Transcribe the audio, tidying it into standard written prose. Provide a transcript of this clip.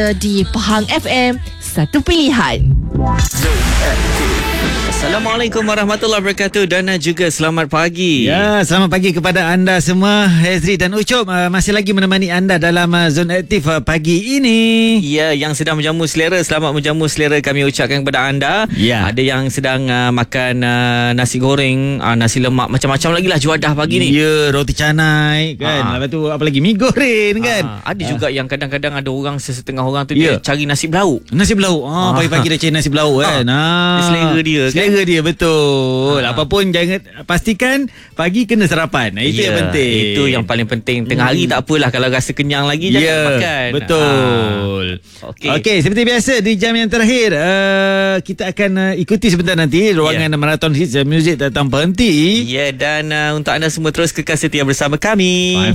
di Pahang FM, satu pilihan. Assalamualaikum warahmatullahi wabarakatuh dan juga selamat pagi. Ya, selamat pagi kepada anda semua. Hezri dan Ucup masih lagi menemani anda dalam Zone Aktif pagi ini. Ya, yang sedang menjamu selera, selamat menjamu selera kami ucapkan kepada anda. Ya. Ada yang sedang makan nasi goreng, nasi lemak, macam-macam lagi lah juadah pagi ni. Ya, roti canai kan. Lepas tu apa lagi, mi goreng kan. Ada juga yang kadang-kadang ada orang, sesetengah orang tu dia cari nasi belauk. Nasi belauk. Pagi-pagi dah cari nasi belauk kan. Selera dia kan. Selera dia betul. Apapun jangan, pastikan pagi kena sarapan. Itu yang penting. Itu yang paling penting. Tengah hari tak apalah, kalau rasa kenyang lagi jangan makan. Betul. Okey, seperti biasa di jam yang terakhir kita akan ikuti sebentar nanti ruangan Marathon Hits Music Tanpa Henti. Ya, dan untuk anda semua terus kekal setia bersama kami.